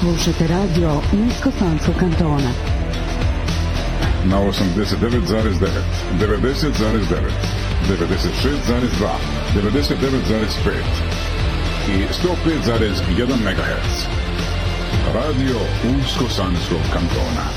Slušajte radio Unsko-Sanskog kantona. Na 89,9, 90,9, 96,2, 99,5 i 105,1 MHz. Radio Unsko-Sanskog kantona.